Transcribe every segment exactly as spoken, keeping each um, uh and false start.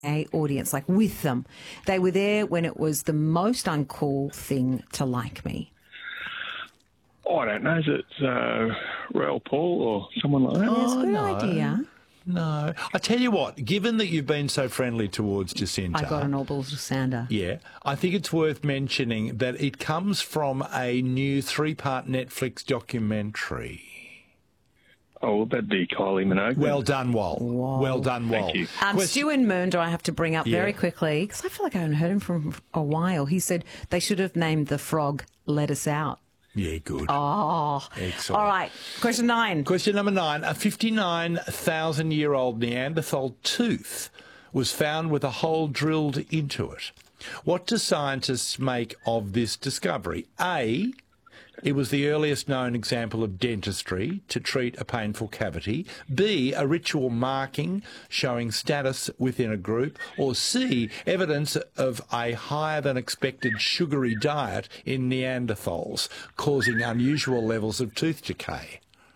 A audience, like with them. They were there when it was the most uncool thing to like me. Oh, I don't know. Is it uh, Raoul Paul or someone like that? Oh, that's a good no. idea. No. I tell you what, given that you've been so friendly towards Jacinta... I got an Orbal Sander. Yeah. I think it's worth mentioning that it comes from a new three-part Netflix documentary. Oh, that'd be Kylie Minogue. Well done, Wal. Wow. Well done, Wal. Thank you. Um, Question- Stu and Moon, do I have to bring up Yeah. very quickly, because I feel like I haven't heard him from a while. He said they should have named the frog Let Us Out. Yeah, good. Oh. Excellent. All right. Question nine. Question number nine. A fifty-nine thousand year old Neanderthal tooth was found with a hole drilled into it. What do scientists make of this discovery? A, it was the earliest known example of dentistry to treat a painful cavity. B, a ritual marking showing status within a group. Or C, evidence of a higher than expected sugary diet in Neanderthals, causing unusual levels of tooth decay.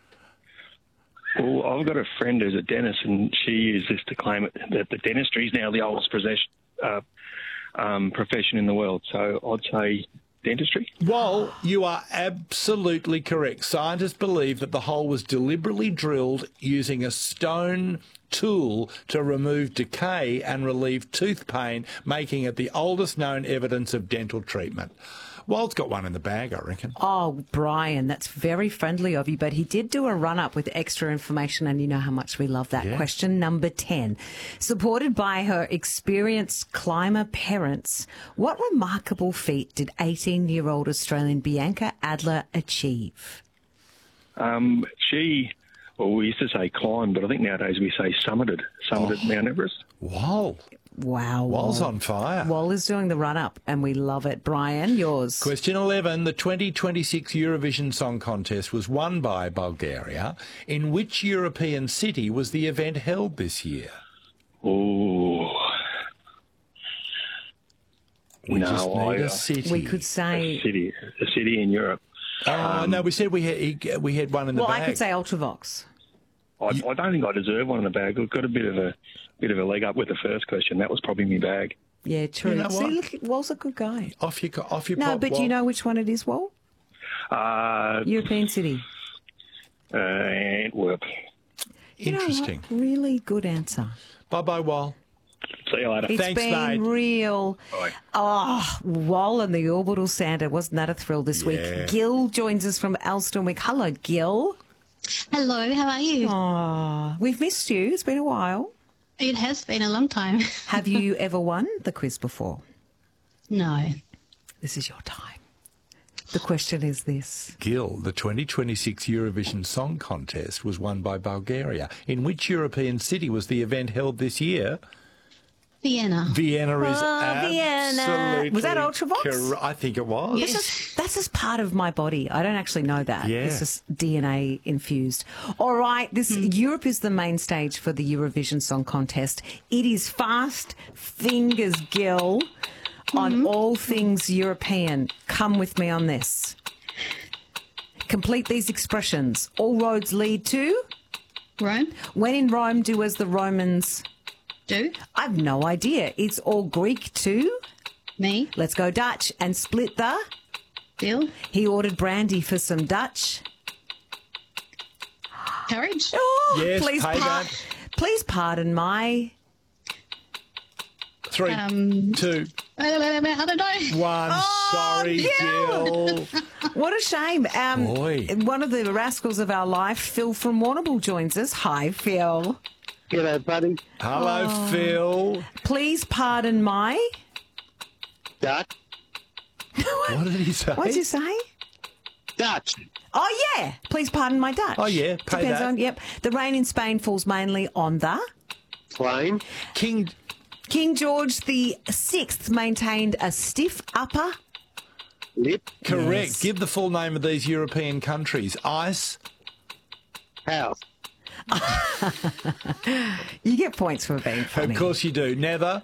Well, I've got a friend who's a dentist, and she used this to claim it, that the dentistry is now the oldest possession, uh, um, profession in the world. So I'd say dentistry. Well, you are absolutely correct. Scientists believe that the hole was deliberately drilled using a stone tool to remove decay and relieve tooth pain, making it the oldest known evidence of dental treatment. Walt's got one in the bag, I reckon. Oh, Brian, that's very friendly of you, but he did do a run-up with extra information, and you know how much we love that. Yeah. Question number ten. Supported by her experienced climber parents, what remarkable feat did eighteen-year-old Australian Bianca Adler achieve? Um, she, well, we used to say climbed, but I think nowadays we say summited, summited Oh. Mount Everest. Wal. Wow. Wal's Wal. on fire. Wal is doing the run-up, and we love it. Brian, yours. Question eleven. The twenty twenty-six Eurovision Song Contest was won by Bulgaria. In which European city was the event held this year? Oh, We No, just need I- a city. We could a say... city, a city in Europe. Oh, no, we said we had, we had one in the Well, bag. I could say Ultravox. I, I don't think I deserve one in the bag. I've got a bit of a bit of a leg up with the first question. That was probably my bag. Yeah, true. You know See, what? look, Wal's a good guy. Off you, go- off you No, pop, but Wal. you know which one it is, Wal? Uh, European city. uh, Antwerp. You know what? Interesting. Really good answer. Bye-bye, Wal. See you later. It's Thanks, been mate. real. Bye. Oh, Wal and the Orbital Sander. Wasn't that a thrill this Yeah. week? Gil joins us from Elstonwick. Hello, Gil. Hello, how are you? Oh, we've missed you. It's been a while. It has been a long time. Have you ever won the quiz before? No. This is your time. The question is this. Gil, the twenty twenty-six Eurovision Song Contest was won by Bulgaria. In which European city was the event held this year? Vienna. Vienna is Oh, Vienna. absolutely... Was that Ultravox? cor- I think it was. Yes. That's just, that's just part of my body. I don't actually know that. Yeah. It's just D N A infused. All right. This Europe is the main stage for the Eurovision Song Contest. It is fast fingers, Gil, on all things European. Come with me on this. Complete these expressions. All roads lead to. Rome. When in Rome, do as the Romans. Do. I've no idea. It's all Greek too. Me. Let's go Dutch and split the. Bill. He ordered brandy for some Dutch. Courage. Oh, Yes, please, pay par- that. please pardon my. Three, Um, two, I don't know. one. Oh, Sorry, Gil. Gil. What a shame. Um, Boy. One of the rascals of our life, Phil from Warrnambool, joins us. Hi, Phil. G'day, buddy. Hello, Oh. Phil. Please pardon my. Dutch. What did he say? What did you say? Dutch. Oh, yeah. Please pardon my Dutch. Oh, yeah, pay Depends that. on, yep. The rain in Spain falls mainly on the. Plain. King... King George the Sixth maintained a stiff upper. Lip. Correct. Yes. Give the full name of these European countries. Ice. House. You get points for being funny. Of course you do. Nether.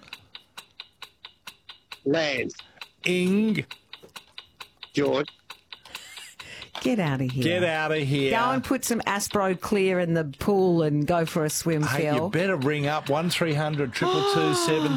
Land. Ing. George. Get out of here. Get out of here. Go and put some Aspro Clear in the pool and go for a swim, Hey, Phil. you better ring up one three hundred two two two seven